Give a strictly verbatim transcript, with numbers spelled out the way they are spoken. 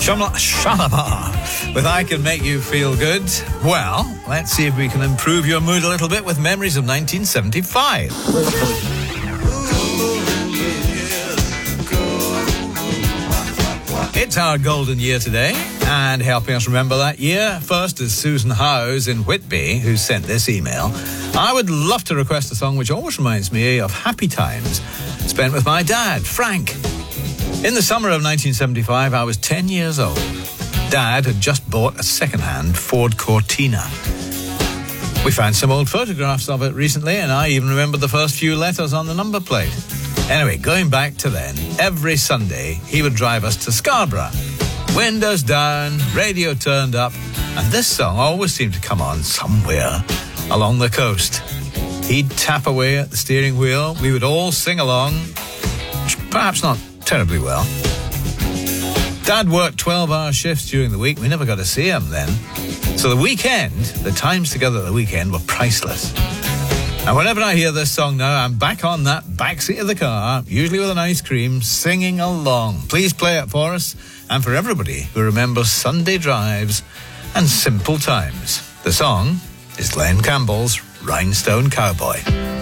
Shamla- Shalaba with I Can Make You Feel Good. Well, let's see if we can improve your mood a little bit with memories of nineteen seventy-five. It's our golden year today, and helping us remember that year, first is Susan Howes in Whitby, who sent this email. I would love to request a song which always reminds me of happy times spent with my dad, Frank. In the summer of nineteen seventy-five, I was ten years old. Dad had just bought a second-hand Ford Cortina. We found some old photographs of it recently, and I even remember the first few letters on the number plate. Anyway, going back to then, every Sunday he would drive us to Scarborough. Windows down, radio turned up, and this song always seemed to come on somewhere along the coast. He'd tap away at the steering wheel, we would all sing along, perhaps not terribly well. Dad worked twelve-hour shifts during the week. We never got to see him then. So the weekend, the times together at the weekend were priceless. And whenever I hear this song now, I'm back on that backseat of the car, usually with an ice cream, singing along. Please play it for us and for everybody who remembers Sunday drives and simple times. The song is Glenn Campbell's Rhinestone Cowboy.